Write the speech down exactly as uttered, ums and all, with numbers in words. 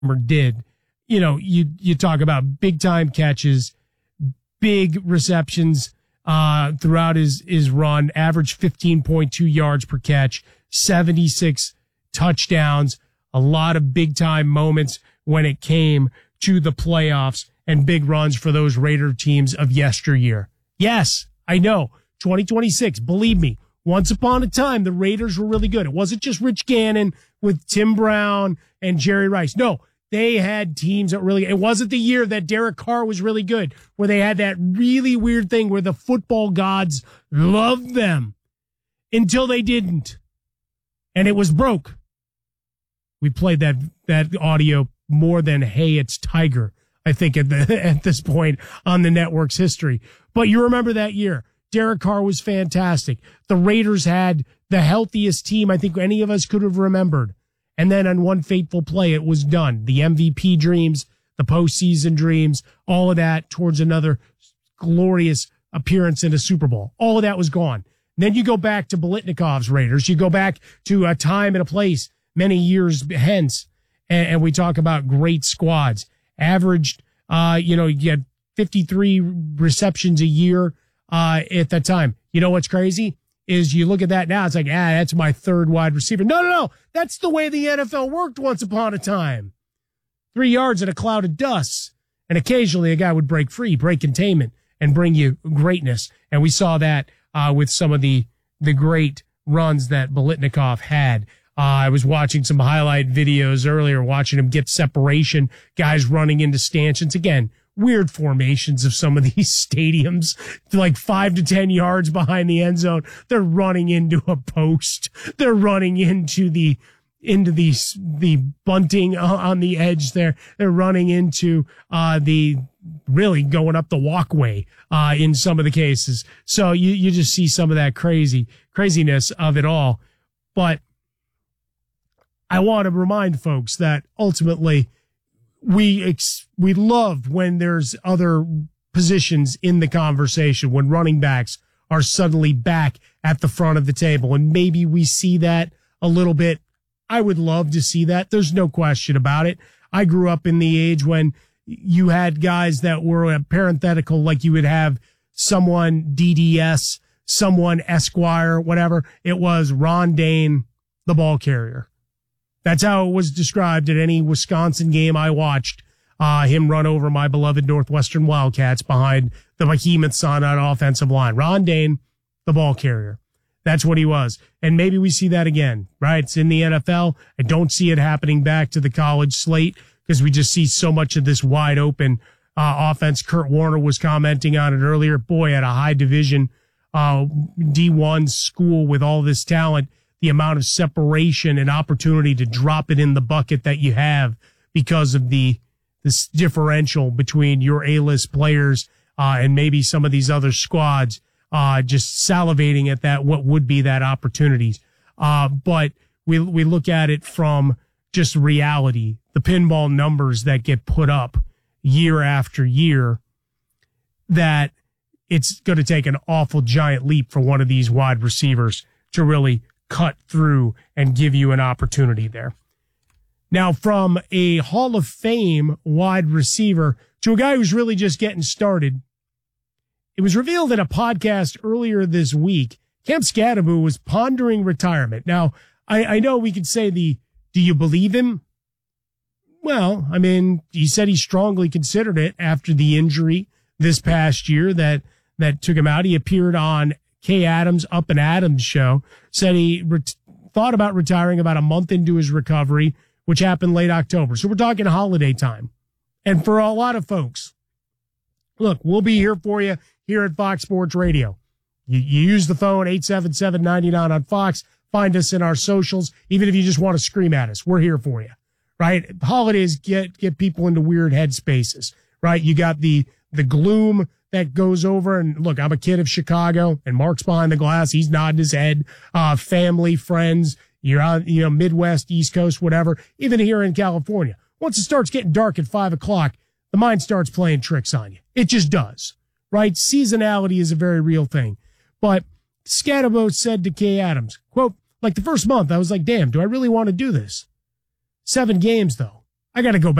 did. You know, you you talk about big time catches, big receptions uh, throughout his his run, averaged fifteen point two yards per catch, seventy-six touchdowns, a lot of big time moments when it came to the playoffs and big runs for those Raider teams of yesteryear. Yes, I know, twenty twenty-six, believe me, once upon a time, the Raiders were really good. It wasn't just Rich Gannon with Tim Brown and Jerry Rice. No, they had teams that really, it wasn't the year that Derek Carr was really good, where they had that really weird thing where the football gods loved them until they didn't. And it was broke. We played that, that audio more than Hey, It's Tiger, I think, at the at this point on the network's history. But you remember that year. Derek Carr was fantastic. The Raiders had the healthiest team I think any of us could have remembered. And then on one fateful play, it was done. The M V P dreams, the postseason dreams, all of that towards another glorious appearance in a Super Bowl. All of that was gone. And then you go back to Biletnikov's Raiders. You go back to a time and a place many years hence, and, and we talk about great squads. Averaged, uh, you know, you had fifty-three receptions a year uh, at that time. You know what's crazy is you look at that now, it's like, ah, that's my third wide receiver. No, no, no. That's the way the N F L worked once upon a time. Three yards in a cloud of dust. And occasionally a guy would break free, break containment, and bring you greatness. And we saw that uh, with some of the, the great runs that Biletnikoff had. Uh, I was watching some highlight videos earlier, watching him get separation, guys running into stanchions. Again, weird formations of some of these stadiums, like five to ten yards behind the end zone. They're running into a post. They're running into the, into the, the bunting on the edge there. They're running into, uh, the, really going up the walkway, uh, in some of the cases. So you, you just see some of that crazy, craziness of it all. But I want to remind folks that ultimately we ex- we love when there's other positions in the conversation, when running backs are suddenly back at the front of the table. And maybe we see that a little bit. I would love to see that. There's no question about it. I grew up in the age when you had guys that were a parenthetical, like you would have someone D D S, someone Esquire, whatever. It was Ron Dayne, the ball carrier. That's how it was described at any Wisconsin game I watched. Uh, him run over my beloved Northwestern Wildcats behind the behemoths on that offensive line. Ron Dayne, the ball carrier. That's what he was. And maybe we see that again, right? It's in the N F L. I don't see it happening back to the college slate because we just see so much of this wide open uh, offense. Kurt Warner was commenting on it earlier. Boy, at a high division uh, D one school with all this talent, the amount of separation and opportunity to drop it in the bucket that you have because of the this differential between your A-list players uh, and maybe some of these other squads uh, just salivating at that, what would be that opportunities. Uh, but we we look at it from just reality, the pinball numbers that get put up year after year, that it's going to take an awful giant leap for one of these wide receivers to really cut through and give you an opportunity there. Now, from a Hall of Fame wide receiver to a guy who's really just getting started, it was revealed in a podcast earlier this week, Cam Skattebo was pondering retirement. Now, I, I know we could say the, do you believe him? Well, I mean, he said he strongly considered it after the injury this past year that, that took him out. He appeared on Kay Adams' Up and Adams show, said he ret- thought about retiring about a month into his recovery, which happened late October. So we're talking holiday time. And for a lot of folks, look, we'll be here for you here at Fox Sports Radio. You, you use the phone, eight seven seven, nine nine on Fox. Find us in our socials. Even if you just want to scream at us, we're here for you, right? Holidays get, get people into weird headspaces, right? You got the, the gloom that goes over. And look, I'm a kid of Chicago, and Mark's behind the glass. He's nodding his head. Uh, family, friends, you're out, you know, Midwest, East Coast, whatever. Even here in California, once it starts getting dark at five o'clock, the mind starts playing tricks on you. It just does, right? Seasonality is a very real thing. But Skattebo said to Kay Adams, quote, like the first month, I was like, damn, do I really want to do this? Seven games, though. I got to go back.